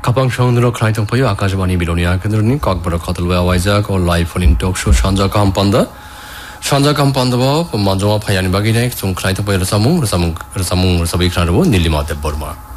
가방성으로 클라이팅 포유 아까지만이 미로니아 그들은 각보다 커들웨어 와이자 고 라이프 인 톡쇼 산자 캄판다 산자 캄판다바 먼저와 파야니 바기네 좀 클라이팅 포유를 사몽 사비 크라르보 닐리마데 버마